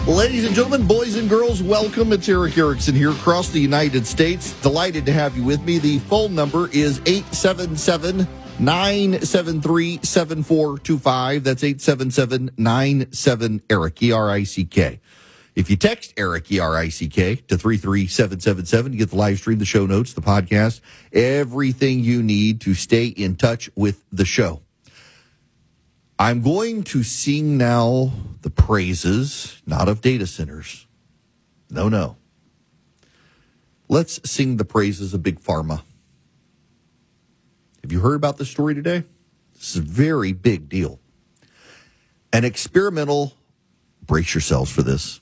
Ladies and gentlemen, boys and girls, welcome. It's Erick Erickson here across the United States. Delighted to have you with me. The phone number is 877-973-7425. That's 877-97-ERICK, E-R-I-C-K. If you text Erick, E-R-I-C-K, to 33777, you get the live stream, the show notes, the podcast, everything you need to stay in touch with the show. I'm going to sing now the praises, not of data centers. No. Let's sing the praises of Big Pharma. Have you heard about this story today? This is a very big deal. An experimental, brace yourselves for this,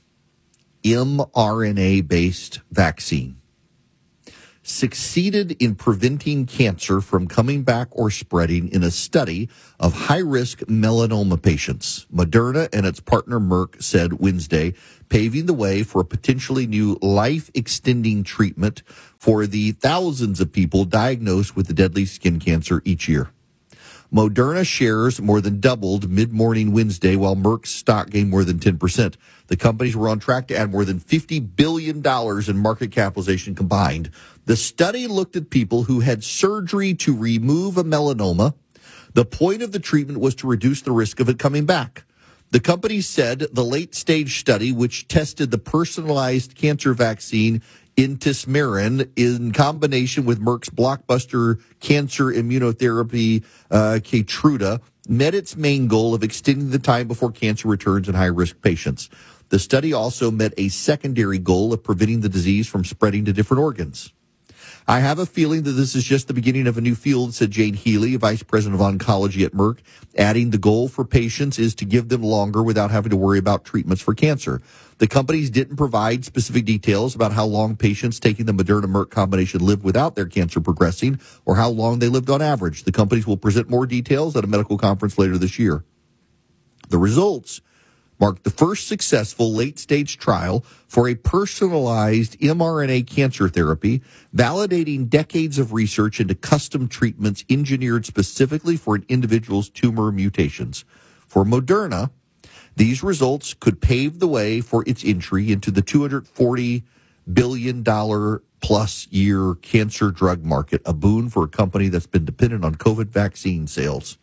mRNA-based vaccine succeeded in preventing cancer from coming back or spreading in a study of high-risk melanoma patients. Moderna and its partner Merck said Wednesday, paving the way for a potentially new life-extending treatment for the thousands of people diagnosed with the deadly skin cancer each year. Moderna shares more than doubled mid-morning Wednesday, while Merck's stock gained more than 10%. The companies were on track to add more than $50 billion in market capitalization combined. The study looked at people who had surgery to remove a melanoma. The point of the treatment was to reduce the risk of it coming back. The company said the late-stage study, which tested the personalized cancer vaccine Intismeran in combination with Merck's blockbuster cancer immunotherapy Keytruda, met its main goal of extending the time before cancer returns in high-risk patients. The study also met a secondary goal of preventing the disease from spreading to different organs. I have a feeling that this is just the beginning of a new field, said Jane Healy, vice president of oncology at Merck, adding the goal for patients is to give them longer without having to worry about treatments for cancer. The companies didn't provide specific details about how long patients taking the Moderna-Merck combination lived without their cancer progressing or how long they lived on average. The companies will present more details at a medical conference later this year. The results marked the first successful late-stage trial for a personalized mRNA cancer therapy, validating decades of research into custom treatments engineered specifically for an individual's tumor mutations. For Moderna, these results could pave the way for its entry into the $240 billion plus year cancer drug market, a boon for a company that's been dependent on COVID vaccine sales.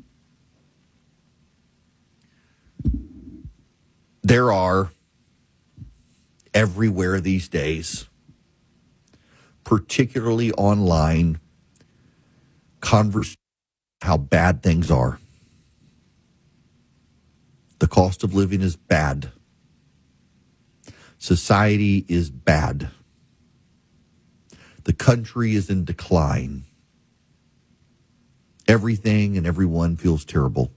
There are everywhere these days, particularly online, conversations how bad things are. The cost of living is bad. Society is bad. The country is in decline. Everything and everyone feels terrible.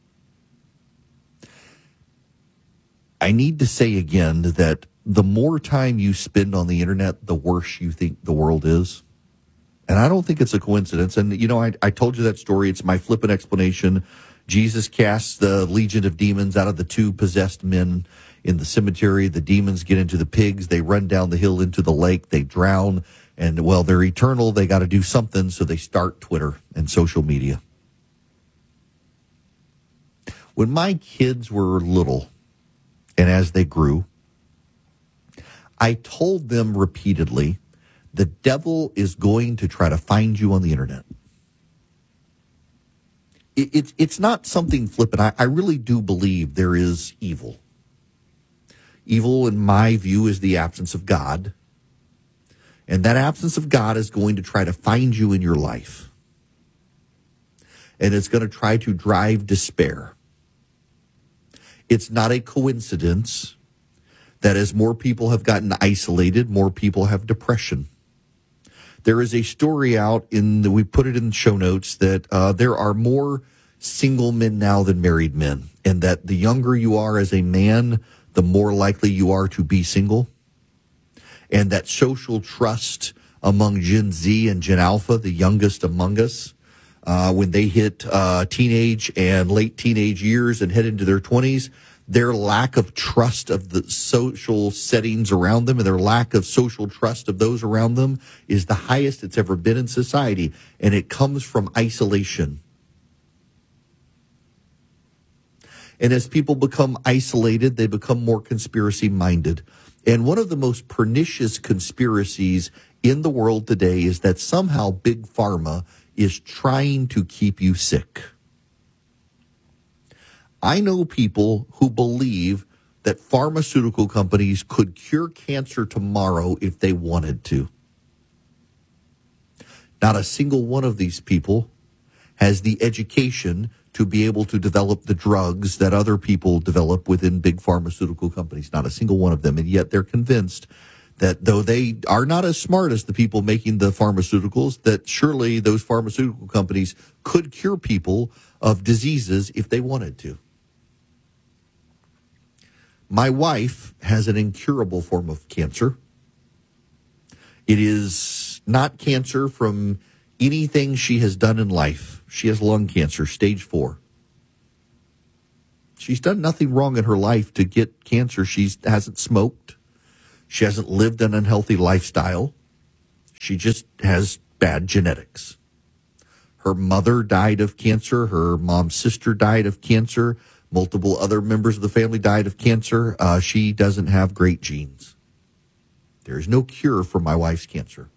I need to say again that the more time you spend on the internet, the worse you think the world is. And I don't think it's a coincidence. And, you know, I told you that story. It's my flippant explanation. Jesus casts the legion of demons out of the two possessed men in the cemetery. The demons get into the pigs. They run down the hill into the lake. They drown. And, well, they're eternal. They got to do something. So they start Twitter and social media. When my kids were little, and as they grew, I told them repeatedly, the devil is going to try to find you on the internet. It's not something flippant. I really do believe there is evil. Evil, in my view, is the absence of God. And that absence of God is going to try to find you in your life. And it's going to try to drive despair. It's not a coincidence that as more people have gotten isolated, more people have depression. There is a story out we put it in the show notes that there are more single men now than married men, and that the younger you are as a man, the more likely you are to be single. And that social trust among Gen Z and Gen Alpha, the youngest among us, when they hit teenage and late teenage years and head into their 20s, their lack of trust of the social settings around them and their lack of social trust of those around them is the highest it's ever been in society. And it comes from isolation. And as people become isolated, they become more conspiracy minded. And one of the most pernicious conspiracies in the world today is that somehow Big Pharma is trying to keep you sick. I know people who believe that pharmaceutical companies could cure cancer tomorrow if they wanted to. Not a single one of these people has the education to be able to develop the drugs that other people develop within big pharmaceutical companies. Not a single one of them. And yet they're convinced that though they are not as smart as the people making the pharmaceuticals, that surely those pharmaceutical companies could cure people of diseases if they wanted to. My wife has an incurable form of cancer. It is not cancer from anything she has done in life. She has lung cancer, stage 4. She's done nothing wrong in her life to get cancer. She hasn't smoked. She hasn't lived an unhealthy lifestyle. She just has bad genetics. Her mother died of cancer. Her mom's sister died of cancer. Multiple other members of the family died of cancer. She doesn't have great genes. There is no cure for my wife's cancer.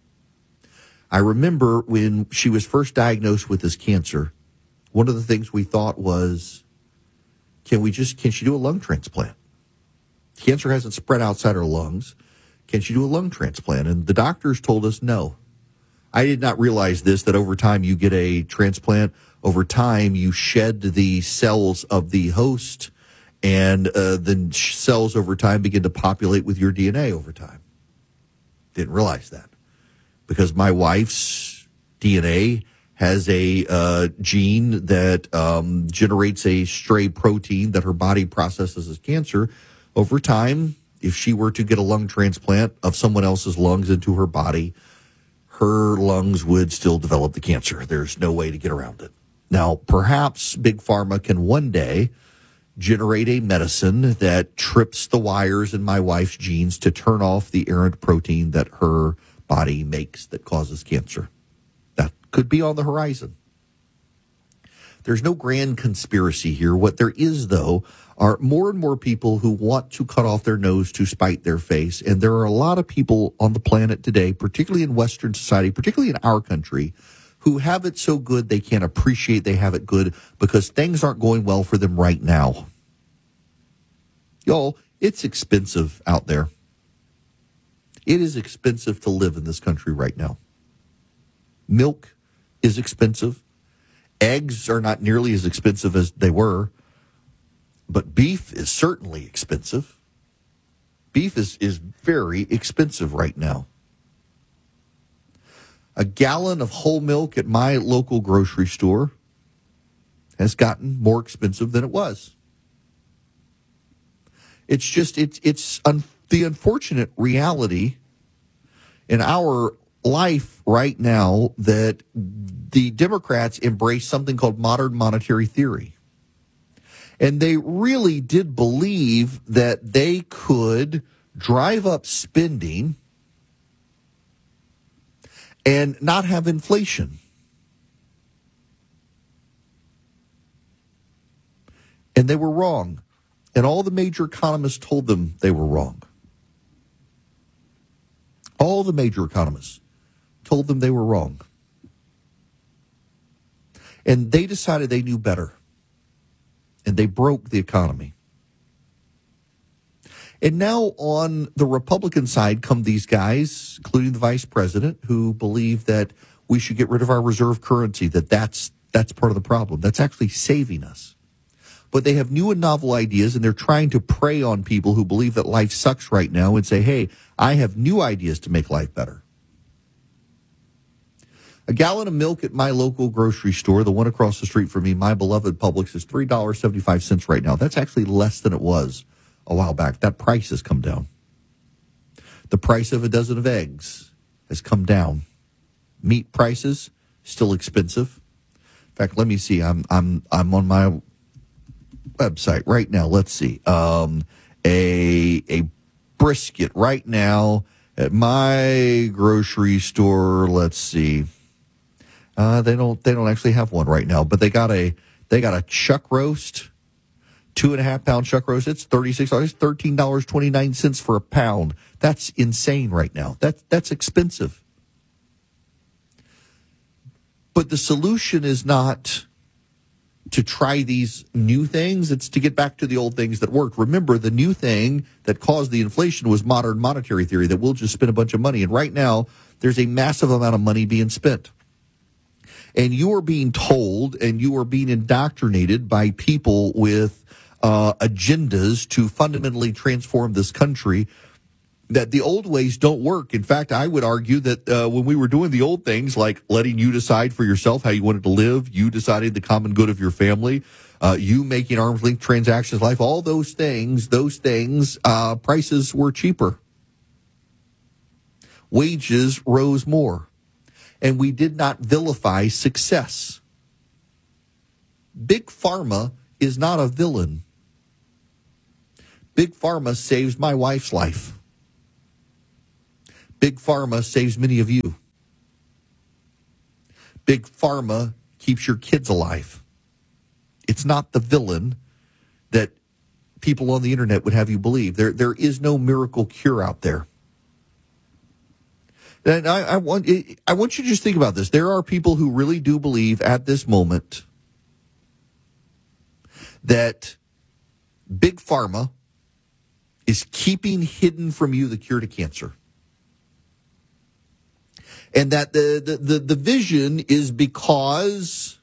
I remember when she was first diagnosed with this cancer, one of the things we thought was, can she do a lung transplant? Cancer hasn't spread outside her lungs. Can she do a lung transplant? And the doctors told us no. I did not realize this, that over time you get a transplant. Over time you shed the cells of the host, and the cells over time begin to populate with your DNA over time. Didn't realize that. Because my wife's DNA has a gene that generates a stray protein that her body processes as cancer. Over time, if she were to get a lung transplant of someone else's lungs into her body, her lungs would still develop the cancer. There's no way to get around it. Now, perhaps Big Pharma can one day generate a medicine that trips the wires in my wife's genes to turn off the errant protein that her body makes that causes cancer. That could be on the horizon. There's no grand conspiracy here. What there is, though, are more and more people who want to cut off their nose to spite their face. And there are a lot of people on the planet today, particularly in Western society, particularly in our country, who have it so good they can't appreciate they have it good because things aren't going well for them right now. Y'all, it's expensive out there. It is expensive to live in this country right now. Milk is expensive. Eggs are not nearly as expensive as they were. But beef is certainly expensive. Beef is very expensive right now. A gallon of whole milk at my local grocery store has gotten more expensive than it was. It's just, the unfortunate reality in our life right now that the Democrats embrace something called modern monetary theory. And they really did believe that they could drive up spending and not have inflation. And they were wrong. And all the major economists told them they were wrong. All the major economists told them they were wrong. And they decided they knew better. And they broke the economy. And now on the Republican side come these guys, including the vice president, who believe that we should get rid of our reserve currency, that's part of the problem. That's actually saving us. But they have new and novel ideas, and they're trying to prey on people who believe that life sucks right now and say, hey, I have new ideas to make life better. A gallon of milk at my local grocery store, the one across the street from me, my beloved Publix, is $3.75 right now. That's actually less than it was a while back. That price has come down. The price of a dozen of eggs has come down. Meat prices still expensive. In fact, let me see. I'm on my website right now. Let's see. A brisket right now at my grocery store. Let's see. They don't actually have one right now, but they got a chuck roast 2.5 pound chuck roast, it's $36, $13.29 for a pound. That's insane right now. That's expensive. But the solution is not to try these new things. It's to get back to the old things that worked. Remember, the new thing that caused the inflation was modern monetary theory, that we'll just spend a bunch of money. And right now, there's a massive amount of money being spent. And you are being told and you are being indoctrinated by people with agendas to fundamentally transform this country, that the old ways don't work. In fact, I would argue that when we were doing the old things, like letting you decide for yourself how you wanted to live, you deciding the common good of your family, you making arm's length transactions, life, all those things, prices were cheaper. Wages rose more. And we did not vilify success. Big Pharma is not a villain. Big Pharma saves my wife's life. Big Pharma saves many of you. Big Pharma keeps your kids alive. It's not the villain that people on the internet would have you believe. There is no miracle cure out there. And I want you to just think about this. There are people who really do believe at this moment that Big Pharma is keeping hidden from you the cure to cancer. And that the vision is because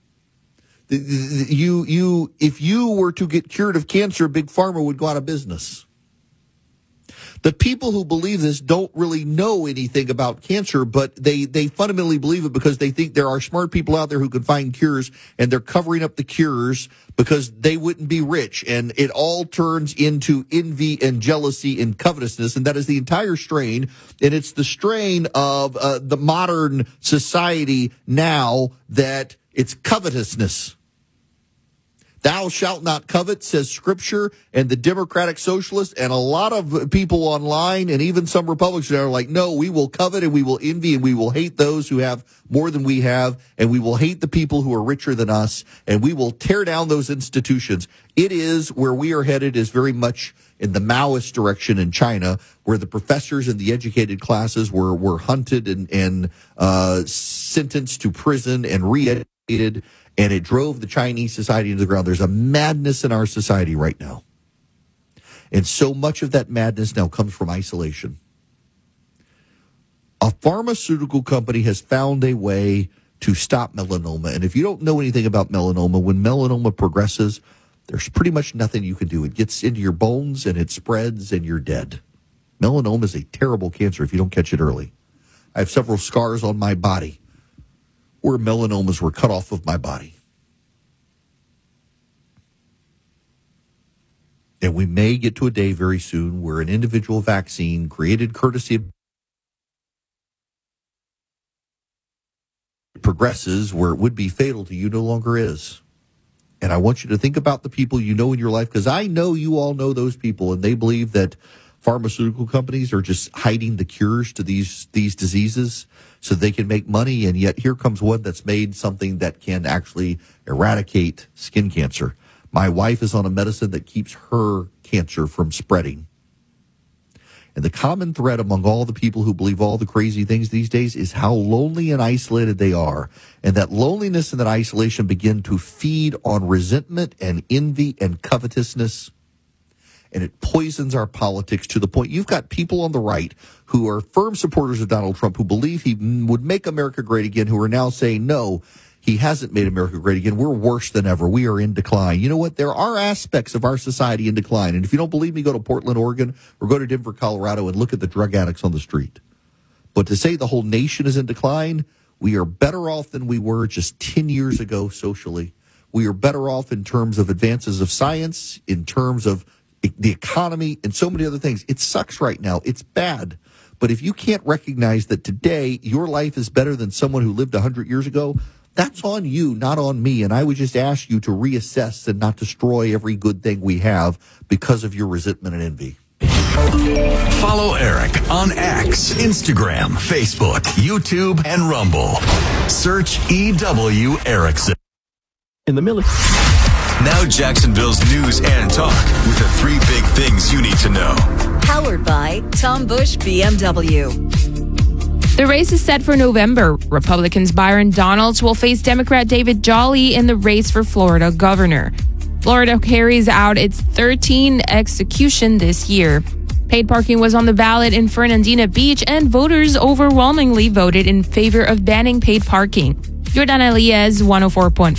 if you were to get cured of cancer, Big Pharma would go out of business. The people who believe this don't really know anything about cancer, but they fundamentally believe it because they think there are smart people out there who can find cures, and they're covering up the cures because they wouldn't be rich. And it all turns into envy and jealousy and covetousness, and that is the entire strain. And it's the strain of the modern society now, that it's covetousness. Thou shalt not covet, says Scripture, and the Democratic Socialists, and a lot of people online, and even some Republicans are like, no, we will covet and we will envy and we will hate those who have more than we have, and we will hate the people who are richer than us, and we will tear down those institutions. It is where we are headed, is very much in the Maoist direction in China, where the professors and the educated classes were hunted and sentenced to prison and re-educated. And it drove the Chinese society into the ground. There's a madness in our society right now. And so much of that madness now comes from isolation. A pharmaceutical company has found a way to stop melanoma. And if you don't know anything about melanoma, when melanoma progresses, there's pretty much nothing you can do. It gets into your bones and it spreads and you're dead. Melanoma is a terrible cancer if you don't catch it early. I have several scars on my body where melanomas were cut off of my body. And we may get to a day very soon where an individual vaccine created courtesy of progresses where it would be fatal to you no longer is. And I want you to think about the people you know in your life, because I know you all know those people, and they believe that pharmaceutical companies are just hiding the cures to these diseases so they can make money. And yet here comes one that's made something that can actually eradicate skin cancer. My wife is on a medicine that keeps her cancer from spreading. And the common thread among all the people who believe all the crazy things these days is how lonely and isolated they are. And that loneliness and that isolation begin to feed on resentment and envy and covetousness. And it poisons our politics to the point you've got people on the right who are firm supporters of Donald Trump, who believe he would make America great again, who are now saying, no, he hasn't made America great again. We're worse than ever. We are in decline. You know what? There are aspects of our society in decline. And if you don't believe me, go to Portland, Oregon, or go to Denver, Colorado, and look at the drug addicts on the street. But to say the whole nation is in decline, we are better off than we were just 10 years ago socially. We are better off in terms of advances of science, in terms of the economy, and so many other things. It sucks right now. It's bad. But if you can't recognize that today your life is better than someone who lived 100 years ago, that's on you, not on me. And I would just ask you to reassess and not destroy every good thing we have because of your resentment and envy. Follow Eric on X, Instagram, Facebook, YouTube, and Rumble. Search EW Erickson. In the military. Now Jacksonville's news and talk with the 3 big things you need to know. Powered by Tom Busch BMW. The race is set for November. Republicans Byron Donalds will face Democrat David Jolly in the race for Florida governor. Florida carries out its 13th execution this year. Paid parking was on the ballot in Fernandina Beach, and voters overwhelmingly voted in favor of banning paid parking. Jordan Elias, 104.5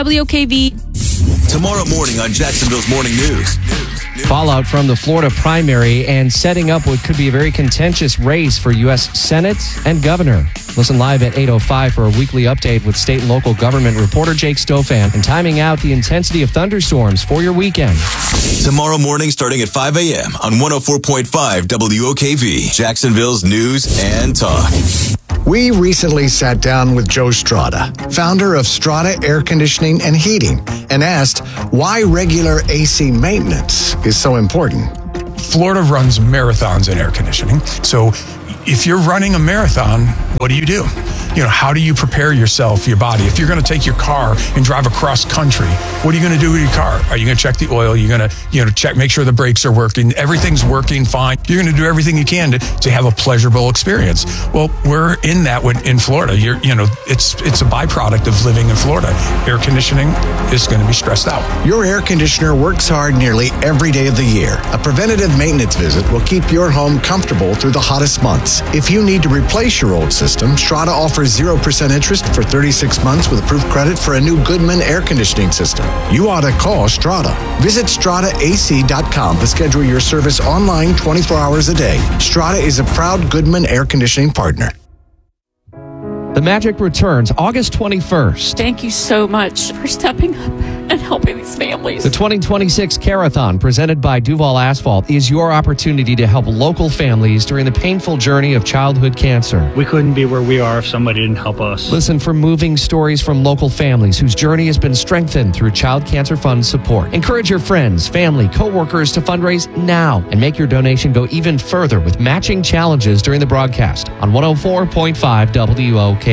WOKV. Tomorrow morning on Jacksonville's Morning News. Fallout from the Florida primary and setting up what could be a very contentious race for U.S. Senate and governor. Listen live at 8:05 for a weekly update with state and local government reporter Jake Stofan and timing out the intensity of thunderstorms for your weekend. Tomorrow morning starting at 5 a.m. on 104.5 WOKV, Jacksonville's news and talk. We recently sat down with Joe Strada, founder of Strada Air Conditioning and Heating, and asked why regular AC maintenance is so important. Florida runs marathons in air conditioning. So if you're running a marathon, what do? How do you prepare yourself, your body? If you're going to take your car and drive across country, what are you going to do with your car? Are you going to check the oil? You're going to check, make sure the brakes are working. Everything's working fine. You're going to do everything you can to have a pleasurable experience. Well, we're in that in Florida. It's a byproduct of living in Florida. Air conditioning is going to be stressed out. Your air conditioner works hard nearly every day of the year. A preventative maintenance visit will keep your home comfortable through the hottest months. If you need to replace your old system, Strada offers 0% interest for 36 months with approved credit for a new Goodman air conditioning system. You ought to call Strada. Visit StradaAC.com to schedule your service online 24 hours a day. Strada is a proud Goodman air conditioning partner. The Magic returns August 21st. Thank you so much for stepping up and helping these families. The 2026 Carathon, presented by Duval Asphalt, is your opportunity to help local families during the painful journey of childhood cancer. We couldn't be where we are if somebody didn't help us. Listen for moving stories from local families whose journey has been strengthened through Child Cancer Fund support. Encourage your friends, family, co-workers to fundraise now and make your donation go even further with matching challenges during the broadcast on 104.5 WOKV.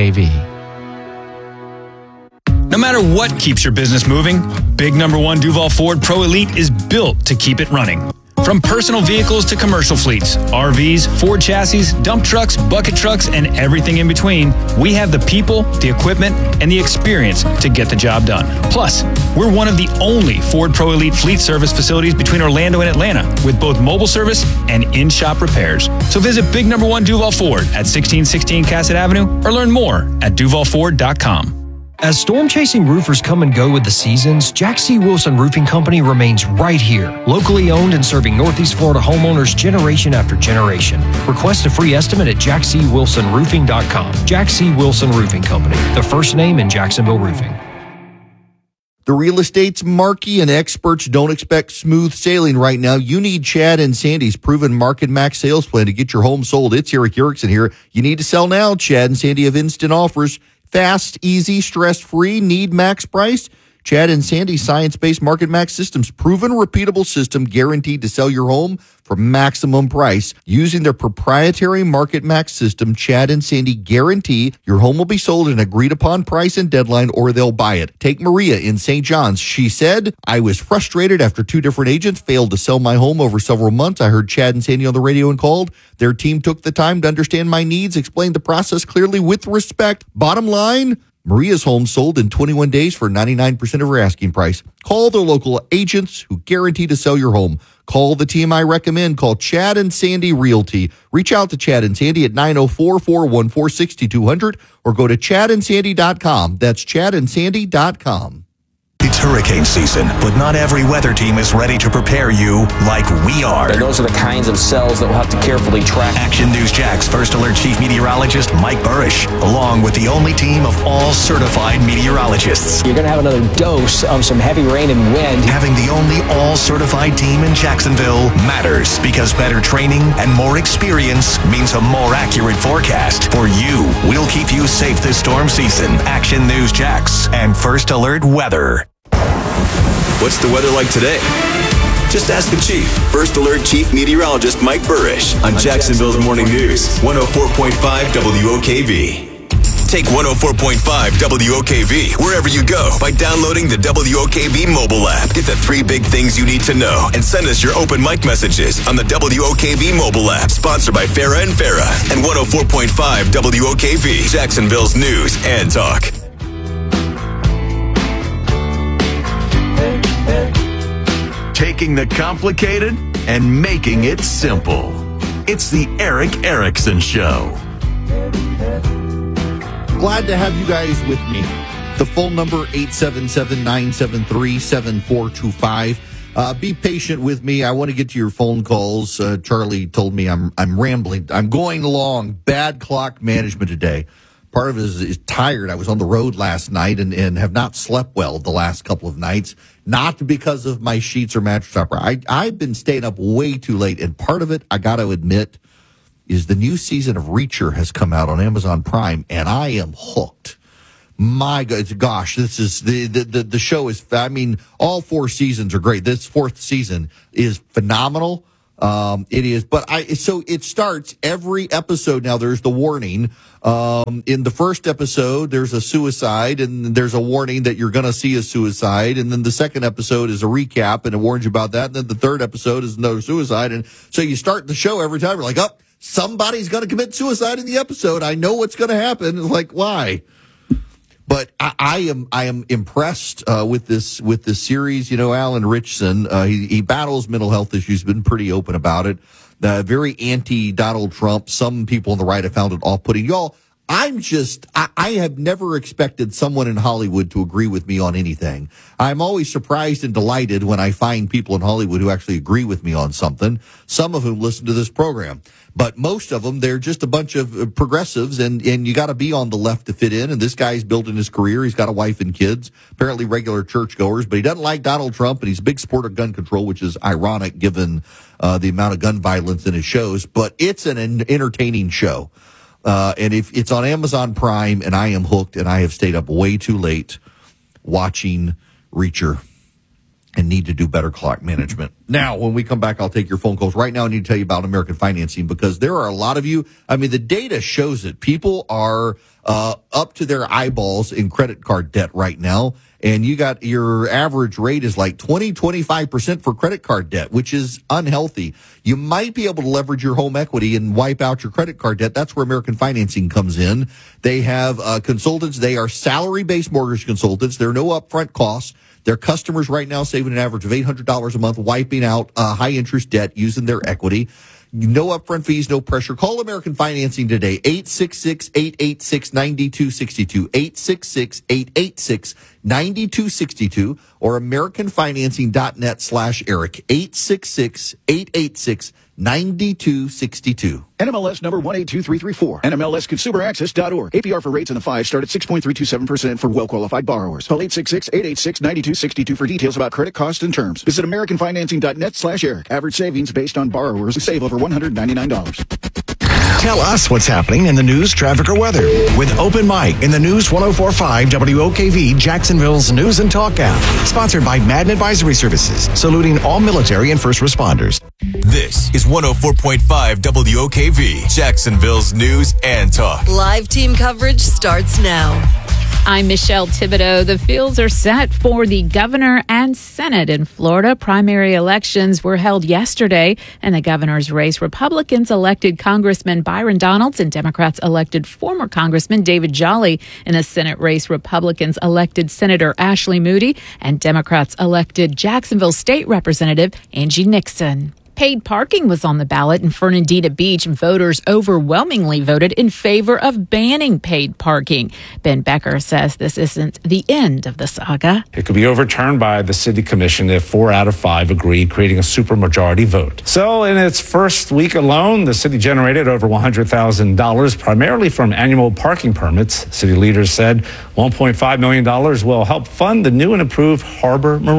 No matter what keeps your business moving, Big Number 1 Duval Ford Pro Elite is built to keep it running. From personal vehicles to commercial fleets, RVs, Ford chassis, dump trucks, bucket trucks, and everything in between, we have the people, the equipment, and the experience to get the job done. Plus, we're one of the only Ford Pro Elite fleet service facilities between Orlando and Atlanta, with both mobile service and in-shop repairs. So visit Big Number 1 Duval Ford at 1616 Cassett Avenue or learn more at duvalford.com. As storm-chasing roofers come and go with the seasons, Jack C. Wilson Roofing Company remains right here, locally owned and serving Northeast Florida homeowners generation after generation. Request a free estimate at jackcwilsonroofing.com. Jack C. Wilson Roofing Company, the first name in Jacksonville roofing. The real estate's marquee and experts don't expect smooth sailing right now. You need Chad and Sandy's proven Market Max sales plan to get your home sold. It's Eric Erickson here. You need to sell now. Chad and Sandy have instant offers. Fast, easy, stress-free, need max price? Chad and Sandy's science-based Market Max Systems, proven repeatable system guaranteed to sell your home for maximum price. Using their proprietary Market Max system, Chad and Sandy guarantee your home will be sold at an agreed-upon price and deadline, or they'll buy it. Take Maria in St. John's. She said, I was frustrated after 2 different agents failed to sell my home over several months. I heard Chad and Sandy on the radio and called. Their team took the time to understand my needs, explained the process clearly with respect. Bottom line, Maria's home sold in 21 days for 99% of her asking price. Call the local agents who guarantee to sell your home. Call the team I recommend. Call Chad and Sandy Realty. Reach out to Chad and Sandy at 904-414-6200 or go to chadandsandy.com. That's chadandsandy.com. It's hurricane season, but not every weather team is ready to prepare you like we are. Those are the kinds of cells that we'll have to carefully track. Action News Jack's First Alert Chief Meteorologist Mike Burrish, along with the only team of all certified meteorologists. You're going to have another dose of some heavy rain and wind. Having the only all-certified team in Jacksonville matters, because better training and more experience means a more accurate forecast. For you, we'll keep you safe this storm season. Action News Jax and First Alert Weather. What's the weather like today? Just ask the Chief. First Alert Chief Meteorologist Mike Burrish on Jacksonville's Morning News, 104.5 WOKV. Take 104.5 WOKV wherever you go by downloading the WOKV mobile app. Get the 3 big things you need to know and send us your open mic messages on the WOKV mobile app. Sponsored by Farah and Farah and 104.5 WOKV, Jacksonville's news and talk. Taking the complicated and making it simple. It's the Erick Erickson Show. Glad to have you guys with me. The phone number, 877-973-7425. Be patient with me. I want to get to your phone calls. Charlie told me I'm rambling. I'm going along. Bad clock management today. Part of it is tired. I was on the road last night and have not slept well the last couple of nights. Not because of my sheets or mattress topper. I've been staying up way too late. And part of it, I got to admit, is the new season of Reacher has come out on Amazon Prime, and I am hooked. My gosh, this is the show is, I mean, all 4 seasons are great. This 4th season is phenomenal. It is, but so it starts every episode. Now there's the warning. In the first episode, there's a suicide and there's a warning that you're going to see a suicide. And then the second episode is a recap and it warns you about that. And then the third episode is another suicide. And so you start the show every time. You're like, oh, somebody's going to commit suicide in the episode. I know what's going to happen. It's like, why? But I am impressed with this series. You know, Alan Richson, he battles mental health issues, been pretty open about it. Very anti-Donald Trump. Some people on the right have found it off-putting. Y'all, I have never expected someone in Hollywood to agree with me on anything. I'm always surprised and delighted when I find people in Hollywood who actually agree with me on something, some of whom listen to this program. But most of them, they're just a bunch of progressives, and you got to be on the left to fit in. And this guy's building his career. He's got a wife and kids, apparently regular churchgoers, but he doesn't like Donald Trump, and he's a big supporter of gun control, which is ironic given the amount of gun violence in his shows. But it's an entertaining show. And if it's on Amazon Prime, and I am hooked, and I have stayed up way too late watching Reacher and need to do better clock management. Now, when we come back, I'll take your phone calls. Right now, I need to tell you about American Financing because there are a lot of you. I mean, the data shows it. People are up to their eyeballs in credit card debt right now. And you got your average rate is like 25% for credit card debt, which is unhealthy. You might be able to leverage your home equity and wipe out your credit card debt. That's where American Financing comes in. They have consultants. They are salary-based mortgage consultants. There are no upfront costs. Their customers right now saving an average of $800 a month, wiping out high-interest debt using their equity. No upfront fees, no pressure. Call American Financing today, 866-886-9262, 866-886-9262, or AmericanFinancing.net/Eric, 866-886-9262. NMLS number 182334. NMLSConsumerAccess.org. APR for rates in the 5 start at 6.327% for well-qualified borrowers. Call 866-886-9262 for details about credit costs and terms. Visit AmericanFinancing.net/Eric. Average savings based on borrowers who save over $199. Tell us what's happening in the news, traffic, or weather with Open Mic in the News 104.5 WOKV, Jacksonville's News and Talk app. Sponsored by Madden Advisory Services, saluting all military and first responders. This is 104.5 WOKV, Jacksonville's News and Talk. Live team coverage starts now. I'm Michelle Thibodeau. The fields are set for the governor and Senate in Florida. Primary elections were held yesterday. In the governor's race, Republicans elected Congressman Byron Donalds and Democrats elected former Congressman David Jolly. In the Senate race, Republicans elected Senator Ashley Moody and Democrats elected Jacksonville State Representative Angie Nixon. Paid parking was on the ballot in Fernandina Beach, and voters overwhelmingly voted in favor of banning paid parking. Ben Becker says this isn't the end of the saga. It could be overturned by the city commission if 4 out of 5 agree, creating a supermajority vote. So in its first week alone, the city generated over $100,000, primarily from annual parking permits. City leaders said $1.5 million will help fund the new and improved Harbor Marina.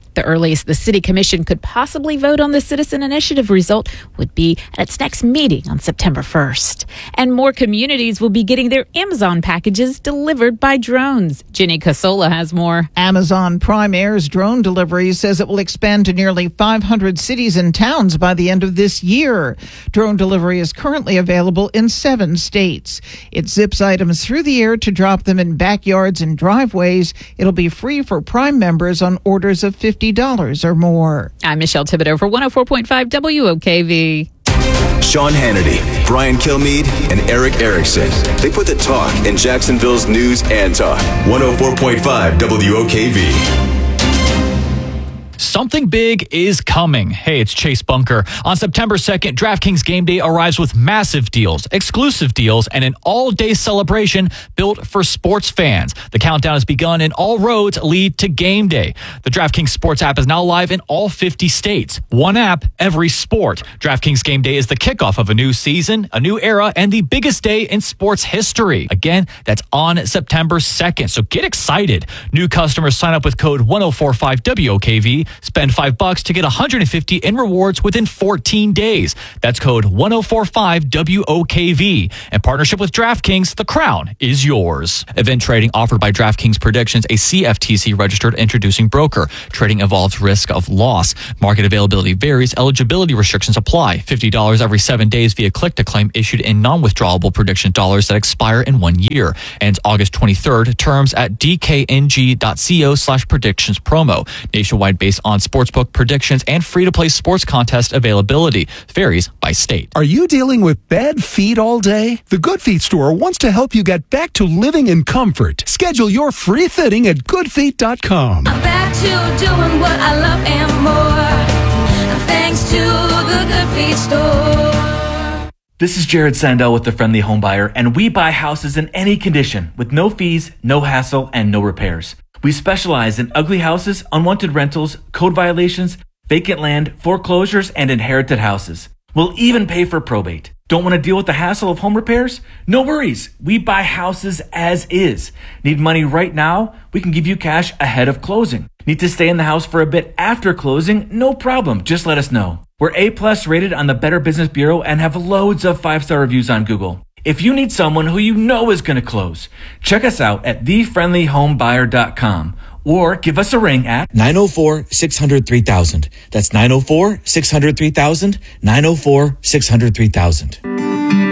The earliest the City Commission could possibly vote on the citizen initiative result would be at its next meeting on September 1st. And more communities will be getting their Amazon packages delivered by drones. Jenny Casola has more. Amazon Prime Air's drone delivery says it will expand to nearly 500 cities and towns by the end of this year. Drone delivery is currently available in 7 states. It zips items through the air to drop them in backyards and driveways. It'll be free for Prime members on orders of $50 or more. I'm Michelle Thibodeau for 104.5 WOKV. Sean Hannity, Brian Kilmeade, and Eric Erickson. They put the talk in Jacksonville's news and talk. 104.5 WOKV. Something big is coming. Hey, it's Chase Bunker. On September 2nd, DraftKings Game Day arrives with massive deals, exclusive deals, and an all-day celebration built for sports fans. The countdown has begun and all roads lead to Game Day. The DraftKings Sports app is now live in all 50 states. One app, every sport. DraftKings Game Day is the kickoff of a new season, a new era, and the biggest day in sports history. Again, that's on September 2nd, so get excited. New customers sign up with code 1045WOKV. Spend $5 to get $150 in rewards within 14 days. That's code 1045WOKV. In partnership with DraftKings, the crown is yours. Event trading offered by DraftKings Predictions, a CFTC registered introducing broker. Trading involves risk of loss. Market availability varies. Eligibility restrictions apply. $50 every 7 days via click to claim issued in non-withdrawable prediction dollars that expire in 1 year. Ends August 23rd. Terms at dkng.co/predictions promo. Nationwide based on sportsbook predictions and free-to-play sports contest availability. Varies by state. Are you dealing with bad feet all day? The Good Feet store wants to help you get back to living in comfort. Schedule your free fitting at goodfeet.com. I'm back to doing what I love and more. Thanks to the Good Feet store. This is Jared Sandell with The Friendly Home Buyer, and we buy houses in any condition with no fees, no hassle, and no repairs. We specialize in ugly houses, unwanted rentals, code violations, vacant land, foreclosures, and inherited houses. We'll even pay for probate. Don't want to deal with the hassle of home repairs? No worries. We buy houses as is. Need money right now? We can give you cash ahead of closing. Need to stay in the house for a bit after closing? No problem. Just let us know. We're A+ rated on the Better Business Bureau and have loads of 5-star reviews on Google. If you need someone who you know is going to close, check us out at thefriendlyhomebuyer.com or give us a ring at 904-600-3000. That's 904-600-3000, 904-600-3000.